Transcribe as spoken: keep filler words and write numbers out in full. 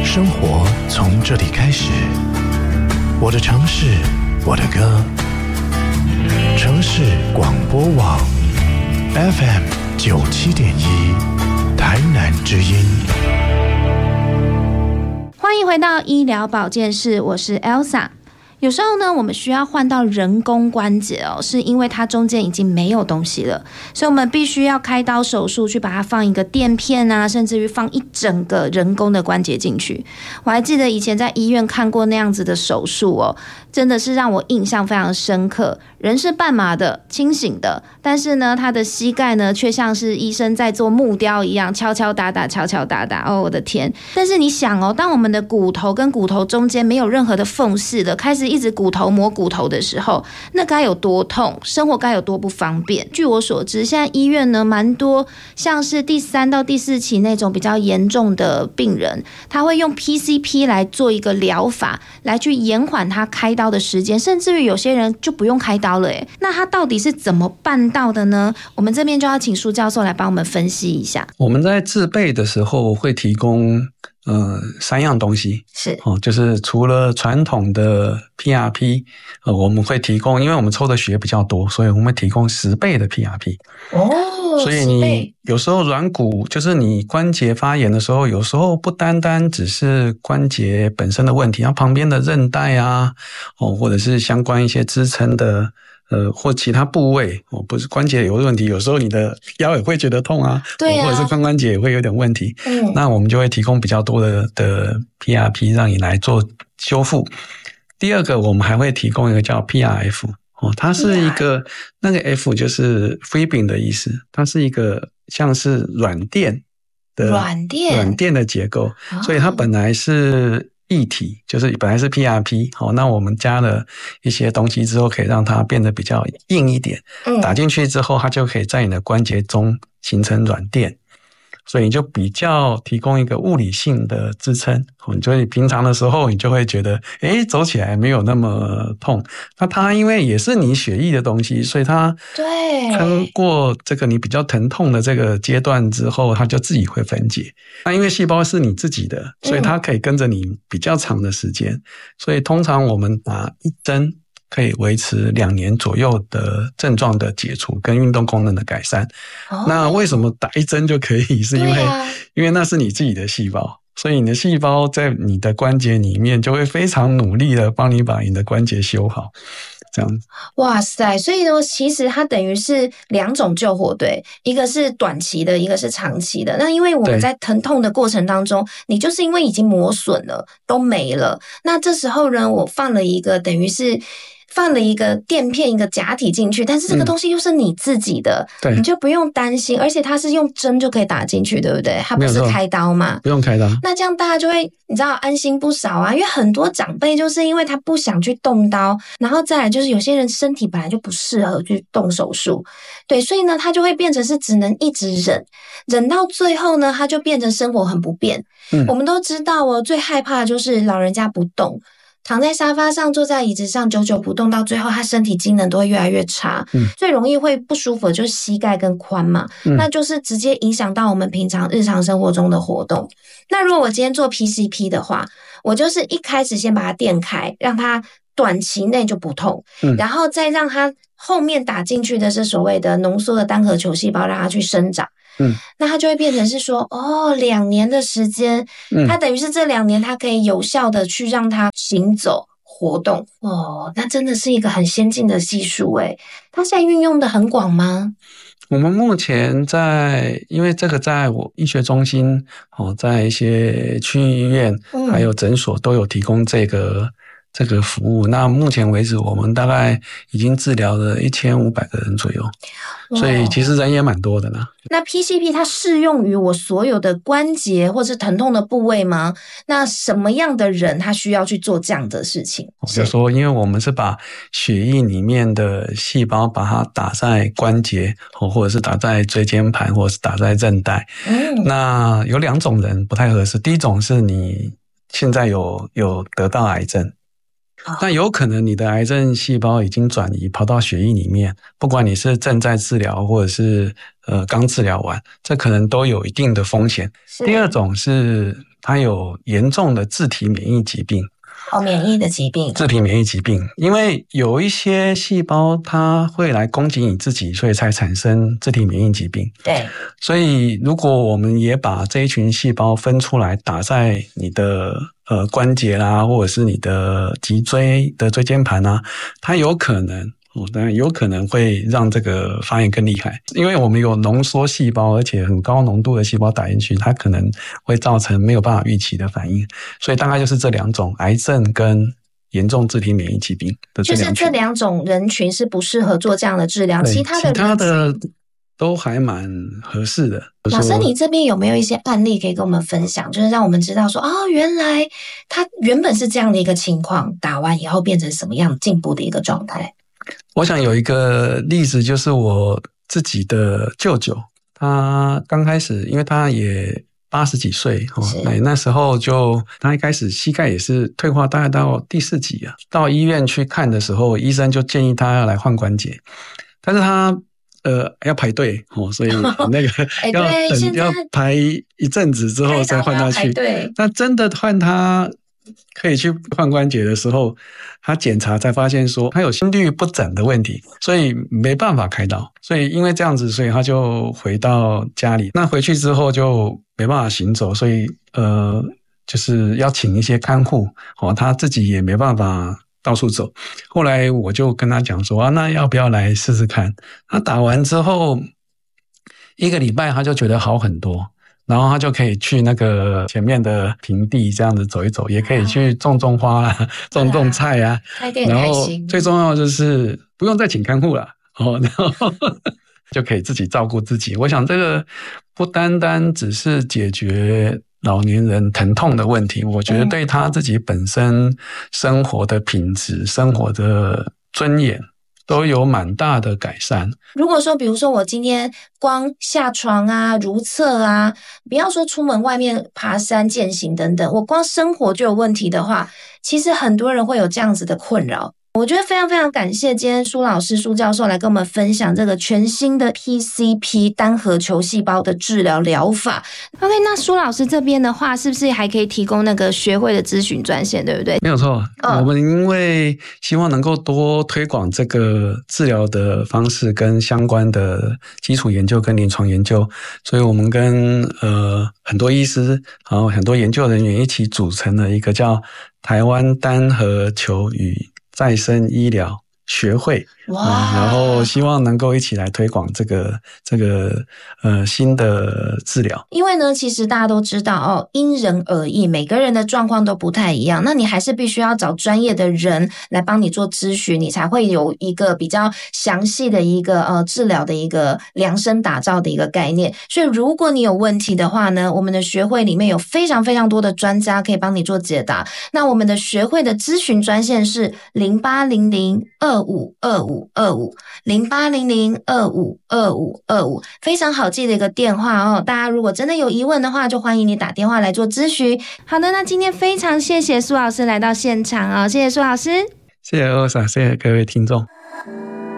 生活从这里开始，我的城市，我的歌。城市广播网 F M 九七点一，台南之音。 欢迎回到医疗保健室，我是 Elsa。有时候呢，我们需要换到人工关节哦，是因为它中间已经没有东西了，所以我们必须要开刀手术去把它放一个垫片啊，甚至于放一整个人工的关节进去。我还记得以前在医院看过那样子的手术哦，真的是让我印象非常深刻。人是半麻的，清醒的，但是呢，他的膝盖呢，却像是医生在做木雕一样，敲敲打打，敲敲打打。哦，我的天！但是你想哦，当我们的骨头跟骨头中间没有任何的缝隙的，开始一直骨头磨骨头的时候，那该有多痛，生活该有多不方便。据我所知，现在医院呢，蛮多像是第三到第四期那种比较严重的病人，他会用 P C P 来做一个疗法，来去延缓他开刀的时间，甚至于有些人就不用开刀了耶。那他到底是怎么办到的呢？我们这边就要请苏教授来帮我们分析一下。 我们在自备的时候会提供呃三样东西， 是哦，就是除了传统的 P R P， 呃，我们会提供，因为我们抽的血比较多，所以我们会提供十倍的 P R P。 哦， 所以你有时候软骨，就是你关节发炎的时候，有时候不单单只是关节本身的问题，它旁边的韧带啊，哦，或者是相关一些支撑的。呃，或其他部位哦，不是关节有问题，有时候你的腰也会觉得痛啊， 对啊， 或者是髋关节也会有点问题，嗯，那我们就会提供比较多的的 P R P 让你来做修复。第二个，我们还会提供一个叫 P R F 哦，它是一个那个 F 就是 Fibrin 的意思，它是一个像是软垫的软垫软垫的结构，哦，所以它本来是液体，就是本来是 P R P， 好，那我们加了一些东西之后，可以让它变得比较硬一点。嗯，打进去之后，它就可以在你的关节中形成软垫，所以你就比较提供一个物理性的支撑。你就会平常的时候，你就会觉得，诶，走起来没有那么痛。那它因为也是你血液的东西，所以它对穿过这个你比较疼痛的这个阶段之后，它就自己会分解。那因为细胞是你自己的，所以它可以跟着你比较长的时间。嗯，所以通常我们打一针可以维持两年左右的症状的解除跟运动功能的改善。哦，那为什么打一针就可以？是因为，啊，因为那是你自己的细胞。所以你的细胞在你的关节里面就会非常努力的帮你把你的关节修好，这样子。 哇塞！所以呢，其实它等于是两种救火队，一个是短期的，一个是长期的。那因为我们在疼痛的过程当中，你就是因为已经磨损了，都没了。那这时候呢，我放了一个等于是。放了一个垫片一个假体进去，但是这个东西又是你自己的，嗯，你就不用担心，而且它是用针就可以打进去，对不对？它不是开刀嘛， 不用开刀。 那这样大家就会你知道安心不少啊，因为很多长辈就是因为他不想去动刀，然后再来就是有些人身体本来就不适合去动手术，对，所以呢他就会变成是只能一直忍，忍到最后呢他就变成生活很不便。嗯，我们都知道哦，最害怕的就是老人家不动。躺在沙发上，坐在椅子上，久久不动，到最后他身体机能都会越来越差。嗯，最容易会不舒服的就是膝盖跟髋嘛，嗯，那就是直接影响到我们平常日常生活中的活动。那如果我今天做 P C P 的话，我就是一开始先把它垫开，让它短期内就不痛，嗯，然后再让它后面打进去的是所谓的浓缩的单核球细胞，让它去生长。嗯，那它就会变成是说，哦，两年的时间，嗯，它等于是这两年它可以有效的去让它行走活动。哦，那真的是一个很先进的技术诶。它现在运用的很广吗？ 我们目前在，因为这个在我医学中心，哦，在一些区医院还有诊所都有提供这个。这个服务，那目前为止我们大概已经治疗了一千五百个人左右，所以其实人也蛮多的啦。 那 P C P 它适用于我所有的关节或是疼痛的部位吗？那什么样的人他需要去做这样的事情？ 我就说，因为我们是把血液里面的细胞把它打在关节，或者是打在椎间盘，或者是打在韧带。嗯，那有两种人不太合适。第一种是你现在有有得到癌症。那有可能你的癌症细胞已经转移跑到血液里面，不管你是正在治疗或者是呃刚治疗完，这可能都有一定的风险。第二种是他有严重的自体免疫疾病。 哦，免疫的疾病， 自体免疫疾病，因为有一些细胞它会来攻击你自己，所以才产生自体免疫疾病。 对， 所以如果我们也把这一群细胞分出来，打在你的呃关节啦，或者是你的脊椎的椎间盘啊，它有可能。哦，当然有可能会让这个发炎更厉害，因为我们有浓缩细胞，而且很高浓度的细胞打进去，它可能会造成没有办法预期的反应。所以大概就是这两种癌症跟严重自体免疫疾病的这两群， 就是这两种人群是不适合做这样的治疗，其他的人其他的都还蛮合适的。 老师，你这边有没有一些案例可以跟我们分享，就是让我们知道说，哦，原来他原本是这样的一个情况，打完以后变成什么样进步的一个状态？ 我想有一个例子，就是我自己的舅舅，他刚开始，因为他也八十几岁哦，对，那时候就他一开始膝盖也是退化，大概到第四级啊，到医院去看的时候，医生就建议他要来换关节，但是他呃要排队哦，所以那个要等要排一阵子之后再换他去。那真的换他可以去换关节的时候，他检查才发现说他有心律不整的问题，所以没办法开刀。所以因为这样子，所以他就回到家里。那回去之后就没办法行走，所以呃就是要请一些看护哦，他自己也没办法到处走。后来我就跟他讲说啊，那要不要来试试看？他打完之后一个礼拜他就觉得好很多。然后他就可以去那个前面的平地这样子走一走，也可以去种种花啊，种种菜啊。然后最重要的就是不用再请看护了哦，然后就可以自己照顾自己。我想这个不单单只是解决老年人疼痛的问题，我觉得对他自己本身生活的品质、生活的尊严都有蛮大的改善。 如果说比如说我今天光下床啊、如厕啊，不要说出门外面爬山健行等等，我光生活就有问题的话，其实很多人会有这样子的困扰。我觉得非常非常感谢今天苏老师苏教授来跟我们分享这个全新的 P C P 单核球细胞的治疗疗法。 OK， 那苏老师这边的话是不是还可以提供那个学会的咨询专线，对不对？ 没有错、哦、我们因为希望能够多推广这个治疗的方式跟相关的基础研究跟临床研究，所以我们跟呃很多医师然后很多研究人员一起组成了一个叫台湾单核球与再生医疗学会，哇、嗯！然后希望能够一起来推广这个这个呃新的治疗。 因为呢，其实大家都知道哦，因人而异，每个人的状况都不太一样。那你还是必须要找专业的人来帮你做咨询，你才会有一个比较详细的一个呃治疗的一个量身打造的一个概念。所以，如果你有问题的话呢，我们的学会里面有非常非常多的专家可以帮你做解答。那我们的学会的咨询专线是零八零零二五二五。二五零八零零二五二五二五，非常好记的一个电话哦。大家如果真的有疑问的话，就欢迎你打电话来做咨询。好的，那今天非常谢谢苏老师来到现场哦，谢谢苏老师， 谢谢欧莎，谢谢各位听众。